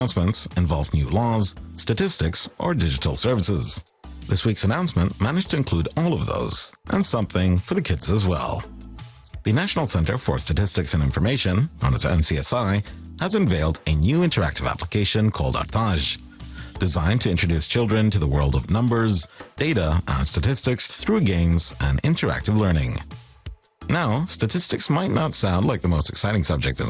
announcements involve new laws, statistics, or digital services. This week's announcement managed to include all of those, and something for the kids as well. The National Center for Statistics and Information, known as NCSI, has unveiled a new interactive application called Artage, designed to introduce children to the world of numbers, data, and statistics through games and interactive learning. Now, statistics might not sound like the most exciting subject in